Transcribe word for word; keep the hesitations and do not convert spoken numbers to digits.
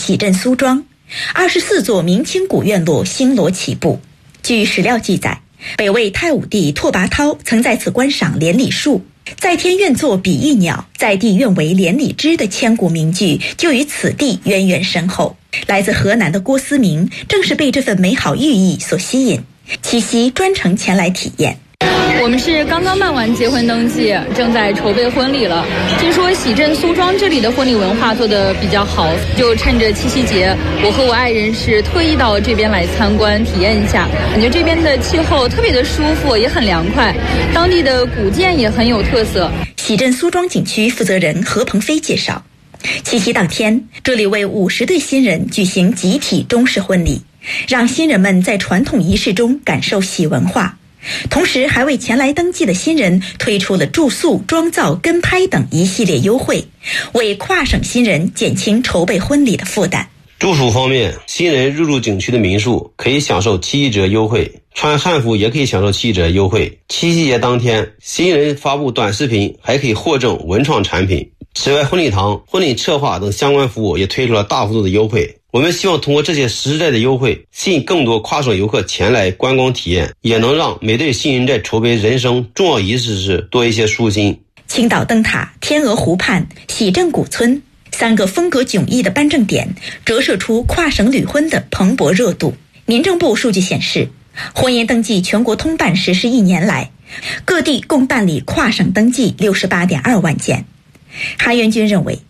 喜镇苏庄，二十四座明清古院落星罗棋布。据史料记载，北魏太武帝拓跋焘曾在此观赏连理树，在天愿作比翼鸟，在地愿为连理枝的千古名句就与此地渊源深厚。来自河南的郭思明正是被这份美好寓意所吸引，七夕专程前来体验。 我们是刚刚办完结婚登记，正在筹备婚礼了。听说喜镇苏庄这里的婚礼文化做得比较好，就趁着七夕节，我和我爱人是特意到这边来参观体验一下。感觉这边的气候特别的舒服，也很凉快，当地的古建也很有特色。 喜镇苏庄景区负责人何鹏飞介绍，七夕当天，这里为五十对新人举行集体中式婚礼，让新人们在传统仪式中感受喜文化。同时还为前来登记的新人推出了住宿、妆造、跟拍等一系列优惠，为跨省新人减轻筹备婚礼的负担。 住宿方面，新人入住景区的民宿可以享受七夕折优惠，穿汉服也可以享受七夕折优惠。七夕节当天，新人发布短视频还可以获赠文创产品。此外，婚礼堂、婚礼策划等相关服务也推出了大幅度的优惠。我们希望通过这些实在的优惠，吸引更多跨省游客前来观光体验，也能让每对新人在筹备人生重要仪式时多一些舒心。 青岛灯塔、天鹅湖畔、喜镇古村三个风格迥异的颁证点，折射出跨省旅婚的蓬勃热度。民政部数据显示，婚姻登记全国通办实施一年来，各地共办理跨省登记 六十八点二万件。韩元军认为，